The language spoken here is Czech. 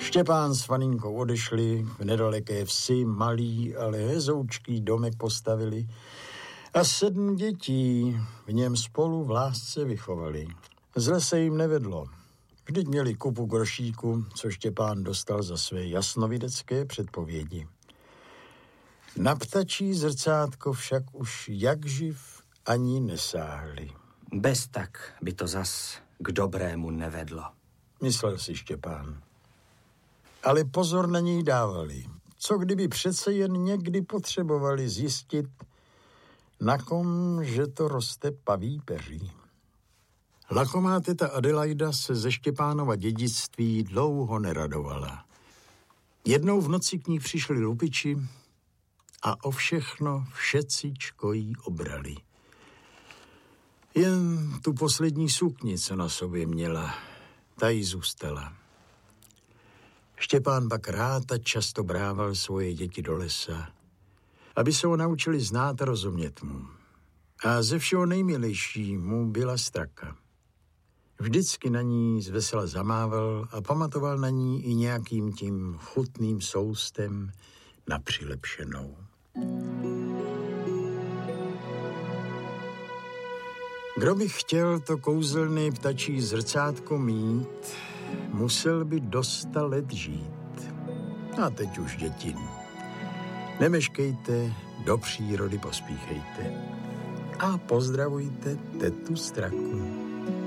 Štěpán s Faninkou odešli, v nedaleké vsi malý, ale hezoučký domek postavili a 7 dětí v něm spolu v lásce vychovali. Zle se jim nevedlo. Vždyť měli kupu grošíku, co Štěpán dostal za své jasnovidecké předpovědi. Na ptačí zrcátko však už jakživ ani nesáhli. Bez tak by to zas k dobrému nevedlo, myslel si Štěpán. Ale pozor na něj dávali. Co kdyby přece jen někdy potřebovali zjistit, na kom, že to roste paví peří. Lakomá teta Adelaida se ze Štěpánova dědictví dlouho neradovala. Jednou v noci k ní přišli lupiči a o všechno všecičko jí obrali. Jen tu poslední sukni, co na sobě měla, ta jí zůstala. Štěpán pak rád a často brával svoje děti do lesa, aby se ho naučili znát a rozumět mu. A ze všeho nejmilejší mu byla straka. Vždycky na ní zvesela zamával a pamatoval na ní i nějakým tím chutným soustem na přilepšenou. Kdo by chtěl to kouzelné ptačí zrcátko mít, musel by do 100 let žít. A teď už, děti, nemeškejte, do přírody pospíchejte a pozdravujte tetu Straku.